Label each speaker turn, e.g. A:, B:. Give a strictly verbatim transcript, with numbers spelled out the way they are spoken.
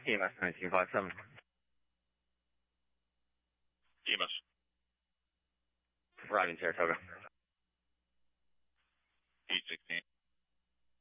A: E M S nineteen five seven.
B: E M S.
A: Riding Saratoga.
B: eight sixteen.